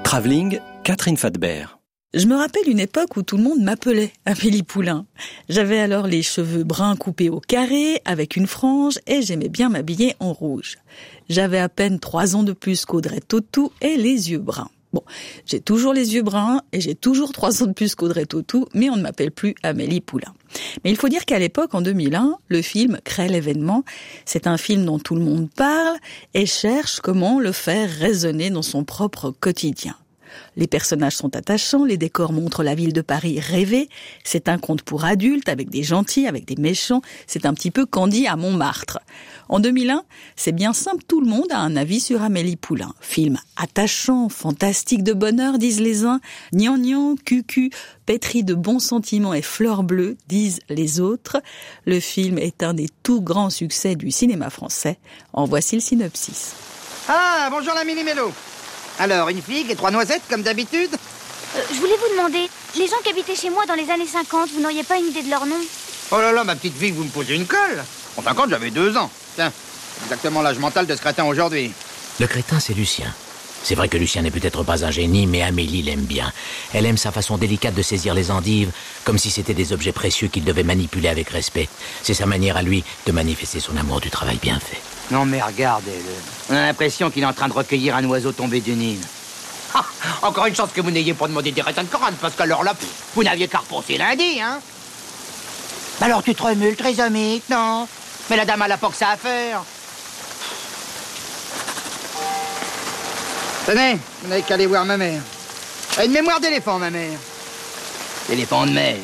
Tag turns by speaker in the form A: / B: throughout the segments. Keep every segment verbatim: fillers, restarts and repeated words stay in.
A: Travelling, Catherine Fadbert.
B: Je me rappelle une époque où tout le monde m'appelait Amélie Poulain. J'avais alors les cheveux bruns coupés au carré, avec une frange, et j'aimais bien m'habiller en rouge. J'avais à peine trois ans de plus qu'Audrey Tautou et les yeux bruns. Bon, j'ai toujours les yeux bruns et j'ai toujours trois ans de plus qu'Audrey Tautou, mais on ne m'appelle plus Amélie Poulain. Mais il faut dire qu'à l'époque, en deux mille un, le film crée l'événement. C'est un film dont tout le monde parle et cherche comment le faire résonner dans son propre quotidien. Les personnages sont attachants, les décors montrent la ville de Paris rêvée. C'est un conte pour adultes, avec des gentils, avec des méchants. C'est un petit peu Candy à Montmartre. En deux mille un, c'est bien simple, tout le monde a un avis sur Amélie Poulain. Film attachant, fantastique de bonheur, disent les uns. Gnangnan, cucu, pétri de bons sentiments et fleurs bleues, disent les autres. Le film est un des tout grands succès du cinéma français. En voici le synopsis.
C: Ah, bonjour la Mini-Mélo. Alors, une figue et trois noisettes, comme d'habitude?
D: euh, Je voulais vous demander, les gens qui habitaient chez moi dans les années cinquante, vous n'auriez pas une idée de leur nom?
C: Oh là là, ma petite fille, vous me posez une colle. En cinquante, j'avais deux ans. Tiens, exactement l'âge mental de ce crétin aujourd'hui.
E: Le crétin, c'est Lucien. C'est vrai que Lucien n'est peut-être pas un génie, mais Amélie l'aime bien. Elle aime sa façon délicate de saisir les endives, comme si c'était des objets précieux qu'il devait manipuler avec respect. C'est sa manière à lui de manifester son amour du travail bien fait.
C: Non mais regardez-le. On a l'impression qu'il est en train de recueillir un oiseau tombé du Nil. Ah, encore une chance que vous n'ayez pas demandé des raisins de Corane, parce qu'alors là, pff, vous n'aviez qu'à repenser lundi, hein. Alors tu te remules, trisomique, non? Mais la dame, elle a pas que ça à faire. Tenez, vous n'avez qu'à aller voir ma mère. Elle a une mémoire d'éléphant, ma mère. L'éléphant de mer.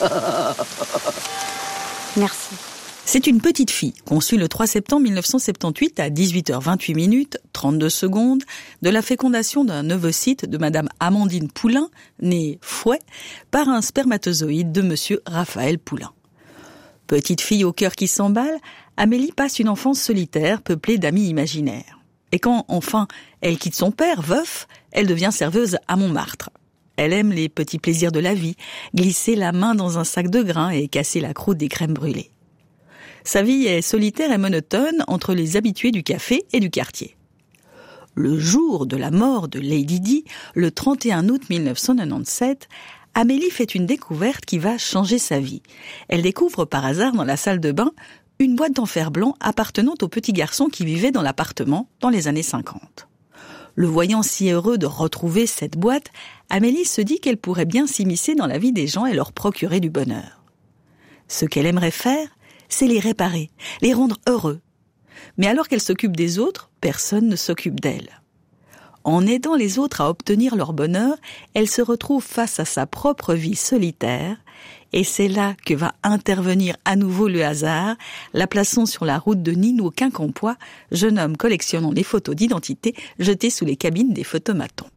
D: Merci.
B: C'est une petite fille, conçue le trois septembre mille neuf cent soixante-dix-huit à dix-huit heures vingt-huit minutes, trente-deux secondes, de la fécondation d'un ovocyte de Madame Amandine Poulain, née Fouet, par un spermatozoïde de Monsieur Raphaël Poulain. Petite fille au cœur qui s'emballe, Amélie passe une enfance solitaire, peuplée d'amis imaginaires. Et quand, enfin, elle quitte son père, veuf, elle devient serveuse à Montmartre. Elle aime les petits plaisirs de la vie, glisser la main dans un sac de grains et casser la croûte des crèmes brûlées. Sa vie est solitaire et monotone entre les habitués du café et du quartier. Le jour de la mort de Lady Di, le trente et un août mille neuf cent quatre-vingt-dix-sept, Amélie fait une découverte qui va changer sa vie. Elle découvre par hasard dans la salle de bain une boîte d'en fer blanc appartenant au petit garçon qui vivait dans l'appartement dans les années cinquante. Le voyant si heureux de retrouver cette boîte, Amélie se dit qu'elle pourrait bien s'immiscer dans la vie des gens et leur procurer du bonheur. Ce qu'elle aimerait faire, c'est les réparer, les rendre heureux. Mais alors qu'elle s'occupe des autres, personne ne s'occupe d'elle. En aidant les autres à obtenir leur bonheur, elle se retrouve face à sa propre vie solitaire, et c'est là que va intervenir à nouveau le hasard, la plaçant sur la route de Nino Quincampoix, jeune homme collectionnant les photos d'identité jetées sous les cabines des photomatons.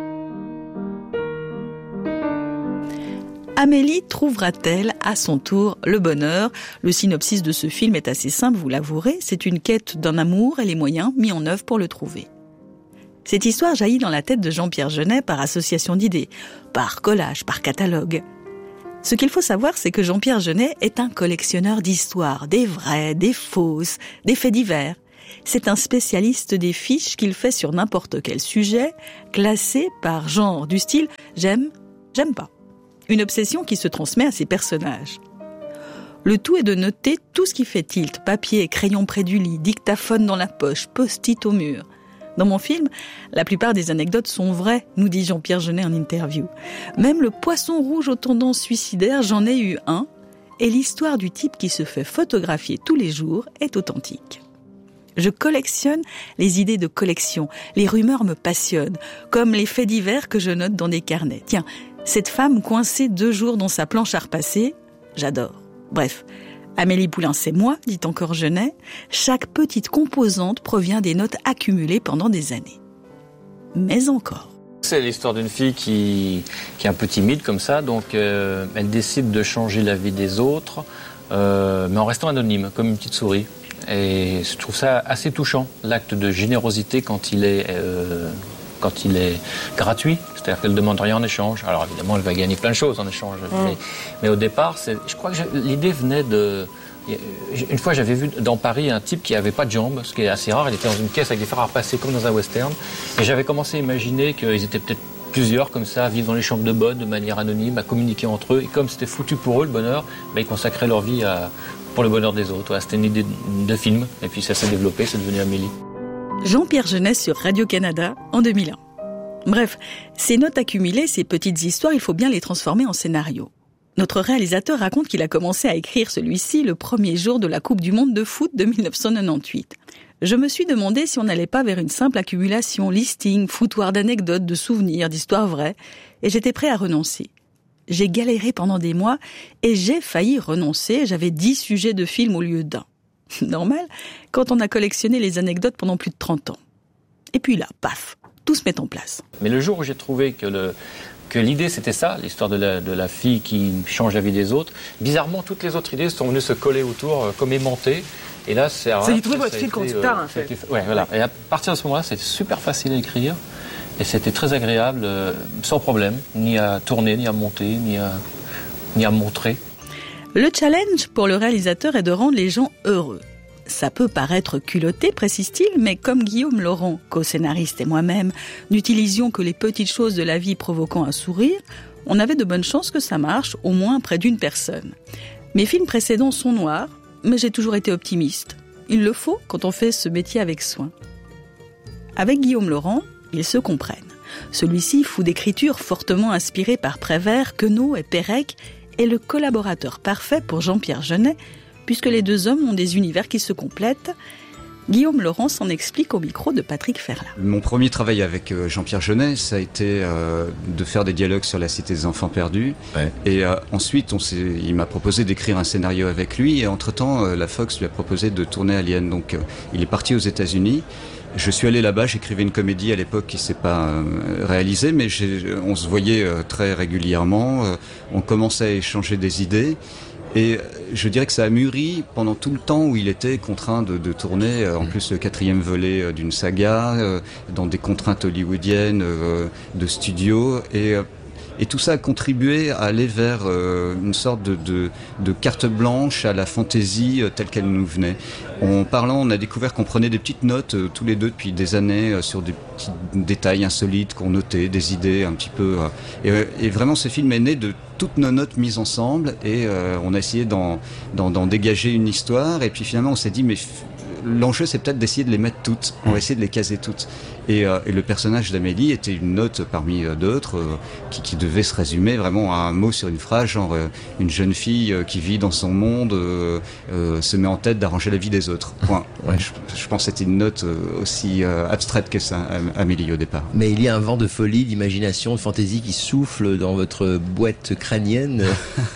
B: Amélie trouvera-t-elle à son tour le bonheur? Le synopsis de ce film est assez simple, vous l'avouerez. C'est une quête d'un amour et les moyens mis en œuvre pour le trouver. Cette histoire jaillit dans la tête de Jean-Pierre Jeunet par association d'idées, par collage, par catalogue. Ce qu'il faut savoir, c'est que Jean-Pierre Jeunet est un collectionneur d'histoires, des vraies, des fausses, des faits divers. C'est un spécialiste des fiches qu'il fait sur n'importe quel sujet, classé par genre du style « j'aime, j'aime pas ». Une obsession qui se transmet à ses personnages. Le tout est de noter tout ce qui fait tilt, papier, crayon près du lit, dictaphone dans la poche, post-it au mur. Dans mon film, la plupart des anecdotes sont vraies, nous dit Jean-Pierre Jeunet en interview. Même le poisson rouge aux tendances suicidaires, j'en ai eu un, et l'histoire du type qui se fait photographier tous les jours est authentique. Je collectionne les idées de collection, les rumeurs me passionnent, comme les faits divers que je note dans des carnets. Tiens, cette femme coincée deux jours dans sa planche à repasser, j'adore. Bref, Amélie Poulain, c'est moi, dit encore Jeunet. Chaque petite composante provient des notes accumulées pendant des années. Mais encore.
F: C'est l'histoire d'une fille qui, qui est un peu timide comme ça, donc euh, elle décide de changer la vie des autres, euh, mais en restant anonyme, comme une petite souris. Et je trouve ça assez touchant, l'acte de générosité quand il est... Euh, quand il est gratuit, c'est-à-dire qu'elle ne demande rien en échange. Alors évidemment, elle va gagner plein de choses en échange. Mmh. Mais, mais au départ, c'est, je crois que l'idée venait de... Une fois, j'avais vu dans Paris un type qui n'avait pas de jambes, ce qui est assez rare. Il était dans une caisse avec des fers à repasser comme dans un western. Et j'avais commencé à imaginer qu'ils étaient peut-être plusieurs comme ça à vivre dans les chambres de bonne de manière anonyme, à communiquer entre eux. Et comme c'était foutu pour eux le bonheur, bah, ils consacraient leur vie à, pour le bonheur des autres. Voilà, c'était une idée de film et puis ça s'est développé, c'est devenu Amélie.
B: Jean-Pierre Jeunet sur Radio-Canada en deux mille un. Bref, ces notes accumulées, ces petites histoires, il faut bien les transformer en scénario. Notre réalisateur raconte qu'il a commencé à écrire celui-ci le premier jour de la Coupe du Monde de foot de dix-neuf cent quatre-vingt-dix-huit. Je me suis demandé si on n'allait pas vers une simple accumulation, listing, foutoir d'anecdotes, de souvenirs, d'histoires vraies, et j'étais prêt à renoncer. J'ai galéré pendant des mois, et j'ai failli renoncer, j'avais dix sujets de film au lieu d'un. Normal, quand on a collectionné les anecdotes pendant plus de trente ans. Et puis là, paf, tout se met en place.
F: Mais le jour où j'ai trouvé que le... que l'idée c'était ça, l'histoire de la, de la fille qui change la vie des autres, bizarrement toutes les autres idées sont venues se coller autour euh, comme aimantées. Et là, c'est
G: ça y trouvé votre fil conducteur,
F: euh,
G: en fait.
F: Été, ouais, voilà. Et à partir de ce moment-là, c'était super facile à écrire. Et c'était très agréable, euh, sans problème, ni à tourner, ni à monter, ni à, ni à montrer.
B: Le challenge pour le réalisateur est de rendre les gens heureux. Ça peut paraître culotté, précise-t-il, mais comme Guillaume Laurent, co-scénariste et moi-même, n'utilisions que les petites choses de la vie provoquant un sourire, on avait de bonnes chances que ça marche, au moins près d'une personne. Mes films précédents sont noirs, mais j'ai toujours été optimiste. Il le faut quand on fait ce métier avec soin. Avec Guillaume Laurent, ils se comprennent. Celui-ci, fou d'écriture fortement inspiré par Prévert, Queneau et Pérec, est le collaborateur parfait pour Jean-Pierre Jeunet, puisque les deux hommes ont des univers qui se complètent. Guillaume Laurent s'en explique au micro de Patrick Ferlin.
H: Mon premier travail avec Jean-Pierre Jeunet, ça a été euh, de faire des dialogues sur la Cité des Enfants Perdus. Ouais. Et euh, ensuite, on s'est, il m'a proposé d'écrire un scénario avec lui. Et entre-temps, euh, la Fox lui a proposé de tourner Alien. Donc, euh, il est parti aux États-Unis. Je suis allé là-bas, j'écrivais une comédie à l'époque qui s'est pas euh, réalisée, mais j'ai, on se voyait euh, très régulièrement. Euh, on commençait à échanger des idées. Et je dirais que ça a mûri pendant tout le temps où il était contraint de, de tourner, en plus le quatrième volet d'une saga, euh, dans des contraintes hollywoodiennes, euh, de studio. Et, et tout ça a contribué à aller vers euh, une sorte de, de, de carte blanche à la fantaisie euh, telle qu'elle nous venait. En parlant, on a découvert qu'on prenait des petites notes euh, tous les deux depuis des années euh, sur des petits détails insolites qu'on notait, des idées un petit peu. Euh, et, et vraiment, ce film est né de toutes nos notes mises ensemble et euh, on a essayé d'en, d'en, d'en dégager une histoire. Et puis finalement, on s'est dit, mais f- l'enjeu, c'est peut-être d'essayer de les mettre toutes. On va essayer de les caser toutes. Et, euh, et le personnage d'Amélie était une note parmi euh, d'autres euh, qui, qui devait se résumer vraiment à un mot sur une phrase, genre euh, une jeune fille euh, qui vit dans son monde euh, euh, se met en tête d'arranger la vie des autres. Point. Ouais, je, je pense que c'était une note euh, aussi euh, abstraite que ça, Amélie, au départ.
I: Mais il y a un vent de folie, d'imagination, de fantaisie qui souffle dans votre boîte crânienne.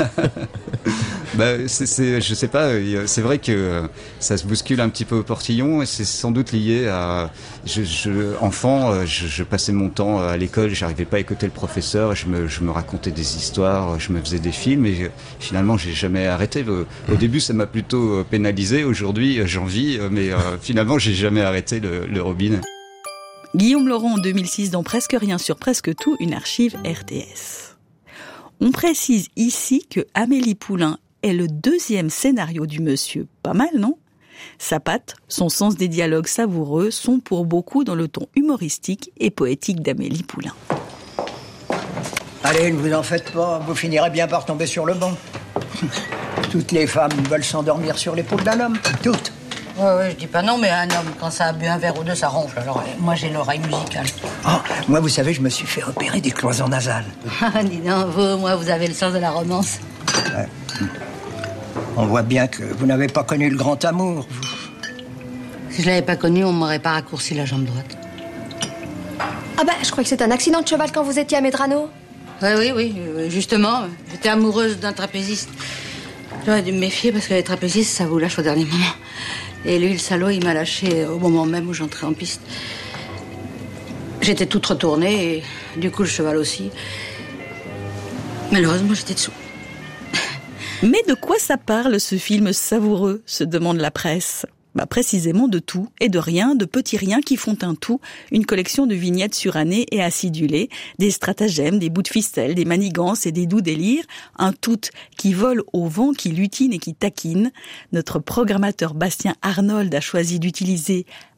H: Bah, c'est, c'est, je sais pas, c'est vrai que ça se bouscule un petit peu au portillon et c'est sans doute lié à... Je, je, enfant, je, je passais mon temps à l'école, j'arrivais pas à écouter le professeur, je me, je me racontais des histoires, je me faisais des films et finalement j'ai jamais arrêté. Au début ça m'a plutôt pénalisé, aujourd'hui j'en vis, mais euh, finalement j'ai jamais arrêté le, le robinet.
B: Guillaume Laurent en deux mille six dans Presque Rien sur Presque Tout, une archive R T S. On précise ici que Amélie Poulain est le deuxième scénario du monsieur. Pas mal, non ? Sa patte, son sens des dialogues savoureux sont pour beaucoup dans le ton humoristique et poétique d'Amélie Poulain.
J: Allez, ne vous en faites pas, vous finirez bien par tomber sur le banc. Toutes les femmes veulent s'endormir sur l'épaule d'un homme, toutes.
K: Ouais, ouais, je dis pas non, mais un homme, quand ça a bu un verre ou deux, ça ronfle. Alors, moi, j'ai l'oreille musicale.
J: Oh, moi, vous savez, je me suis fait opérer des cloisons nasales.
K: Ah, dis donc, vous, moi, vous avez le sens de la romance.
J: Ouais. On voit bien que vous n'avez pas connu le grand amour, vous.
K: Si je l'avais pas connu, on m'aurait pas raccourci la jambe droite.
L: Ah bah, je crois que c'est un accident de cheval quand vous étiez à Medrano.
K: Ouais, oui, oui, oui, justement. J'étais amoureuse d'un trapéziste. J'aurais dû me méfier parce que les trapézistes, ça vous lâche au dernier moment. Et lui, le salaud, il m'a lâché au moment même où j'entrais en piste. J'étais toute retournée et du coup, le cheval aussi. Malheureusement, j'étais dessous.
B: Mais de quoi ça parle, ce film savoureux, se demande la presse. Bah, précisément de tout et de rien, de petits riens qui font un tout, une collection de vignettes surannées et acidulées, des stratagèmes, des bouts de ficelle, des manigances et des doux délires, un tout qui vole au vent, qui lutine et qui taquine. Notre programmateur Bastien Arnold a choisi d'utiliser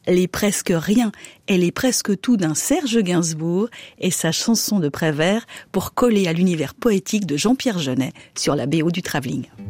B: Les presque rien et les presque tout d'un Serge Gainsbourg et sa chanson de Prévert pour coller à l'univers poétique de Jean-Pierre Jeunet sur la B O du Travelling.